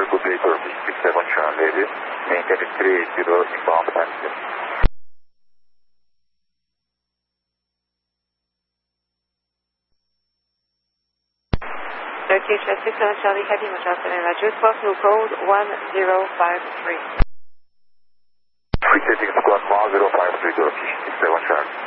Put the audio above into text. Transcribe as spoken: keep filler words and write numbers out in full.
good day, Turkish six seven Charlie, maintain three eight zero inbound passenger. Turkish six seven Charlie heading adjustment and adjust postal code one zero five three. Free setting squad one zero five three Turkish six seven Charlie.